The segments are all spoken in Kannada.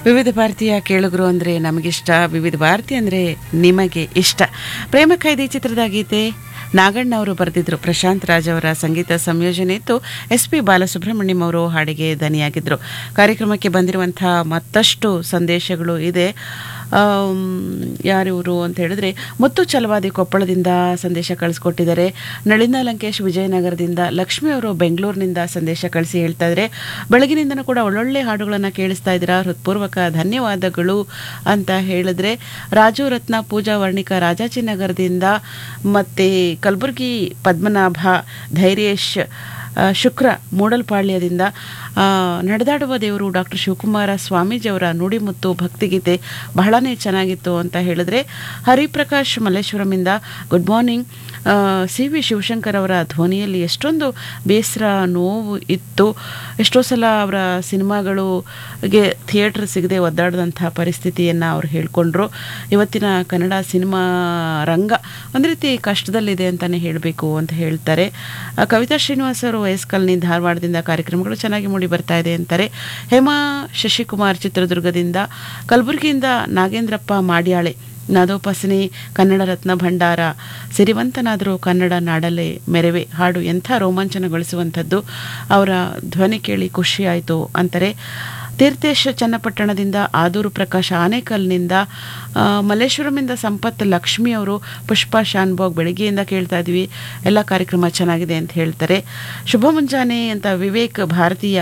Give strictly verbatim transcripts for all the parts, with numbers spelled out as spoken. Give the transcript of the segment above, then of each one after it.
ವಿವಿಧ ಭಾರತೀಯ ಕೇಳುಗರು ಅಂದರೆ ನಮಗಿಷ್ಟ, ವಿವಿಧ ಭಾರತಿ ಅಂದರೆ ನಿಮಗೆ ಇಷ್ಟ. ಪ್ರೇಮ ಖೈದಿ ಚಿತ್ರದ ಗೀತೆ ನಾಗಣ್ಣ ಅವರು ಬರೆದಿದ್ರು, ಪ್ರಶಾಂತ್ ರಾಜ್ ಅವರ ಸಂಗೀತ ಸಂಯೋಜನೆ ಇತ್ತು, ಎಸ್ ಪಿ ಬಾಲಸುಬ್ರಹ್ಮಣ್ಯಂ ಅವರು ಹಾಡಿಗೆ ದನಿಯಾಗಿದ್ದರು. ಕಾರ್ಯಕ್ರಮಕ್ಕೆ ಬಂದಿರುವಂತಹ ಮತ್ತಷ್ಟು ಸಂದೇಶಗಳು ಇದೆ. ಯಾರಿವರು ಅಂತ ಹೇಳಿದ್ರೆ, ಮುತ್ತು ಛಲವಾದಿ ಕೊಪ್ಪಳದಿಂದ ಸಂದೇಶ ಕಳಿಸ್ಕೊಟ್ಟಿದ್ದಾರೆ. ನಳಿನ ಲಂಕೇಶ್ ವಿಜಯನಗರದಿಂದ, ಲಕ್ಷ್ಮಿ ಅವರು ಬೆಂಗಳೂರಿನಿಂದ ಸಂದೇಶ ಕಳಿಸಿ ಹೇಳ್ತಾ ಇದ್ದಾರೆ, ಬೆಳಗಿನಿಂದನೂ ಕೂಡ ಒಳ್ಳೊಳ್ಳೆ ಹಾಡುಗಳನ್ನು ಕೇಳಿಸ್ತಾ ಇದ್ದೀರಾ, ಹೃತ್ಪೂರ್ವಕ ಧನ್ಯವಾದಗಳು ಅಂತ ಹೇಳಿದ್ರೆ. ರಾಜು ರತ್ನ ಪೂಜಾ ವರ್ಣಿಕ ರಾಜಾಜಿನಗರದಿಂದ, ಮತ್ತು ಕಲಬುರಗಿ ಪದ್ಮನಾಭ ಧೈರ್ಯೇಶ್ ಶುಕ್ರ ಮೂಡಲ್ಪಾಳ್ಯದಿಂದ, ನಡೆದಾಡುವ ದೇವರು ಡಾಕ್ಟರ್ ಶಿವಕುಮಾರ ಸ್ವಾಮೀಜಿಯವರ ನುಡಿಮುತ್ತು ಭಕ್ತಿಗೀತೆ ಬಹಳನೇ ಚೆನ್ನಾಗಿತ್ತು ಅಂತ ಹೇಳಿದ್ರೆ. Hariprakash ಮಲ್ಲೇಶ್ವರಮಿಂದ good morning. C V Shivashankar ಅವರ ಧ್ವನಿಯಲ್ಲಿ ಎಷ್ಟೊಂದು ಬೇಸರ ನೋವು ಇತ್ತು, ಎಷ್ಟೋ ಸಲ ಅವರ ಸಿನಿಮಾಗಳಿಗೆ ಥಿಯೇಟರ್ ಸಿಗದೆ ಒದ್ದಾಡಿದಂಥ ಪರಿಸ್ಥಿತಿಯನ್ನು ಅವ್ರು ಹೇಳ್ಕೊಂಡ್ರು. ಇವತ್ತಿನ ಕನ್ನಡ ಸಿನಿಮಾ ರಂಗ ಒಂದು ರೀತಿ ಕಷ್ಟದಲ್ಲಿದೆ ಅಂತಲೇ ಹೇಳಬೇಕು ಅಂತ ಹೇಳ್ತಾರೆ. ಕವಿತಾ ಶ್ರೀನಿವಾಸ್ ಅವರು ವಯಸ್ ಕಾಲನಿ ಧಾರವಾಡದಿಂದ ಕಾರ್ಯಕ್ರಮಗಳು ಚೆನ್ನಾಗಿ ಮೂಡಿ ಬರ್ತಾ ಇದೆ ಅಂತಾರೆ. ಹೇಮಾ ಶಶಿಕುಮಾರ್ ಚಿತ್ರದುರ್ಗದಿಂದ, ಕಲಬುರಗಿಯಿಂದ ನಾಗೇಂದ್ರಪ್ಪ ಮಾಡ್ಯಾಳೆ, ನಾದೋಪಾಸನೆ ಕನ್ನಡ ರತ್ನ ಭಂಡಾರ, ಸಿರಿವಂತನಾದರೂ ಕನ್ನಡ ನಾಡಲ್ಲೇ ಮೆರವೆ ಹಾಡು ಎಂಥ ರೋಮಾಂಚನಗೊಳಿಸುವಂಥದ್ದು, ಅವರ ಧ್ವನಿ ಕೇಳಿ ಖುಷಿಯಾಯಿತು ಅಂತಾರೆ. ತೀರ್ಥೇಶ್ ಚನ್ನಪಟ್ಟಣದಿಂದ, ಆದೂರು ಪ್ರಕಾಶ್ ಆನೇಕಲ್ನಿಂದ, ಮಲ್ಲೇಶ್ವರಮಿಂದ ಸಂಪತ್ ಲಕ್ಷ್ಮಿ ಅವರು, ಪುಷ್ಪಾ ಶಾನ್ಭೋಗ್ ಬೆಳಗ್ಗೆಯಿಂದ ಕೇಳ್ತಾ ಇದ್ವಿ, ಎಲ್ಲ ಕಾರ್ಯಕ್ರಮ ಚೆನ್ನಾಗಿದೆ ಅಂತ ಹೇಳ್ತಾರೆ. ಶುಭ ಮುಂಜಾನೆ ಅಂತ ವಿವೇಕ್ ಭಾರತೀಯ,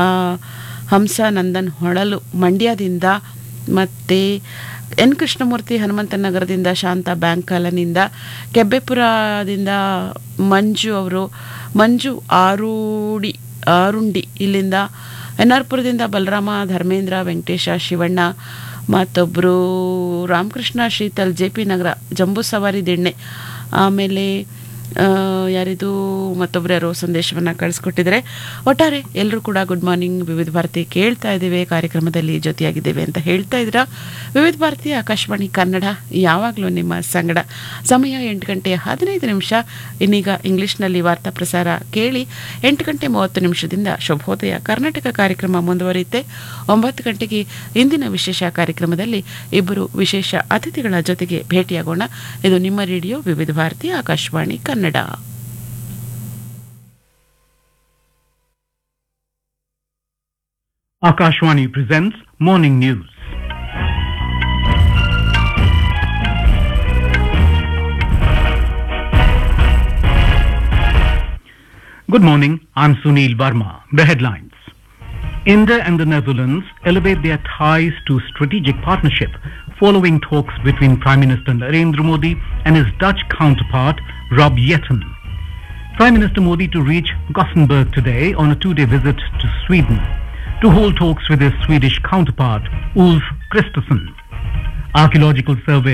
ಹಂಸ ನಂದನ್ ಹೊಳಲು ಮಂಡ್ಯದಿಂದ, ಮತ್ತು ಎನ್ ಕೃಷ್ಣಮೂರ್ತಿ ಹನುಮಂತನಗರದಿಂದ, ಶಾಂತ ಬ್ಯಾಂಕ್ ಕಾಲನಿಂದ, ಕೆಬ್ಬೆಪುರದಿಂದ ಮಂಜು ಅವರು, ಮಂಜು ಆರೂಡಿ ಆರುಂಡಿ ಇಲ್ಲಿಂದ, ಎನ್ ಆರ್ ಪುರದಿಂದ ಬಲರಾಮ, ಧರ್ಮೇಂದ್ರ, ವೆಂಕಟೇಶ, ಶಿವಣ್ಣ, ಮತ್ತೊಬ್ಬರು ರಾಮಕೃಷ್ಣ ಶೀತಲ್, ಜೆ ಪಿ ನಗರ, ಜಂಬೂ ಸವಾರಿ ದಿಣ್ಣೆ, ಆಮೇಲೆ ಯಾರಿದು ಮತ್ತೊಬ್ಬರು ಯಾರೋ ಸಂದೇಶವನ್ನು ಕಳಿಸ್ಕೊಟ್ಟಿದ್ದಾರೆ. ಒಟ್ಟಾರೆ ಎಲ್ಲರೂ ಕೂಡ ಗುಡ್ ಮಾರ್ನಿಂಗ್, ವಿವಿಧ ಭಾರತಿ ಕೇಳ್ತಾ ಇದ್ದೇವೆ, ಕಾರ್ಯಕ್ರಮದಲ್ಲಿ ಜೊತೆಯಾಗಿದ್ದೇವೆ ಅಂತ ಹೇಳ್ತಾ ಇದ್ದೀರಾ. ವಿವಿಧ ಭಾರತಿ ಆಕಾಶವಾಣಿ ಕನ್ನಡ ಯಾವಾಗಲೂ ನಿಮ್ಮ ಸಂಗಡ. ಸಮಯ ಎಂಟು ಗಂಟೆ ಹದಿನೈದು ನಿಮಿಷ. ಇನ್ನೀಗ ಇಂಗ್ಲಿಷ್ನಲ್ಲಿ ವಾರ್ತಾ ಪ್ರಸಾರ ಕೇಳಿ. ಎಂಟು ಗಂಟೆ ಮೂವತ್ತು ನಿಮಿಷದಿಂದ ಶುಭೋದಯ ಕರ್ನಾಟಕ ಕಾರ್ಯಕ್ರಮ ಮುಂದುವರಿಯುತ್ತೆ. ಒಂಬತ್ತು ಗಂಟೆಗೆ ಇಂದಿನ ವಿಶೇಷ ಕಾರ್ಯಕ್ರಮದಲ್ಲಿ ಇಬ್ಬರು ವಿಶೇಷ ಅತಿಥಿಗಳ ಜೊತೆಗೆ ಭೇಟಿಯಾಗೋಣ. ಇದು ನಿಮ್ಮ ರೇಡಿಯೋ ವಿವಿಧ Bharati Akashvani Kannada. Akashvani presents Morning News. Good morning, I'm Sunil Verma. The headlines. India and the Netherlands elevate their ties to strategic partnership following talks between Prime Minister Narendra Modi and his Dutch counterpart Rob Jetten. Prime Minister Modi to reach Gothenburg today on a two-day visit to Sweden to hold talks with his Swedish counterpart Ulf Kristersson. Archaeological survey